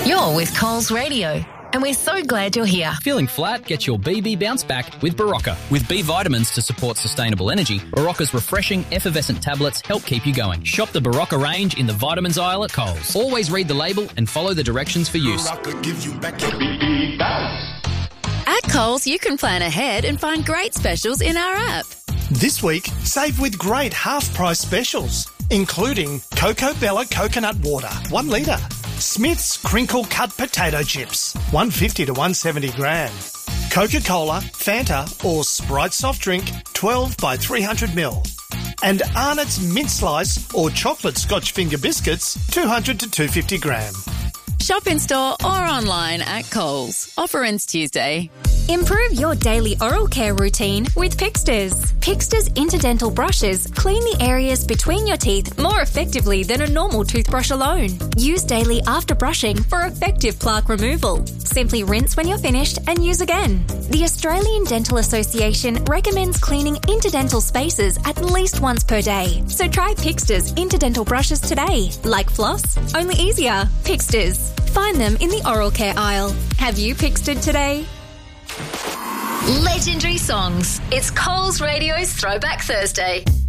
You're with Coles Radio, and we're so glad you're here. Feeling flat? Get your BB bounce back with Barocca. With B vitamins to support sustainable energy, Barocca's refreshing, effervescent tablets help keep you going. Shop the Barocca range in the vitamins aisle at Coles. Always read the label and follow the directions for use. Barocca gives you back your BB bounce. At Coles, you can plan ahead and find great specials in our app. This week, save with great half-price specials, including Coco Bella Coconut Water, 1 litre. Smith's Crinkle Cut Potato Chips, 150 to 170 gram. Coca-Cola, Fanta or Sprite soft drink, 12 by 300 ml. And Arnott's Mint Slice or Chocolate Scotch Finger Biscuits, 200 to 250 gram. Shop in store or online at Coles. Offer ends Tuesday. Improve your daily oral care routine with Pixters. Pixters Interdental brushes clean the areas between your teeth more effectively than a normal toothbrush alone. Use daily after brushing for effective plaque removal. Simply rinse when you're finished and use again. The Australian Dental Association recommends cleaning interdental spaces at least once per day. So try Pixters Interdental brushes today. Like floss, only easier. Pixters. Find them in the oral care aisle. Have you Pixtered today? Legendary songs. It's Coles Radio's Throwback Thursday.